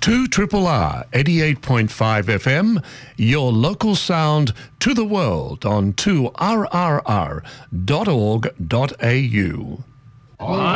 2 R 88.5 FM, your local sound to the world on 2rrr.org.au.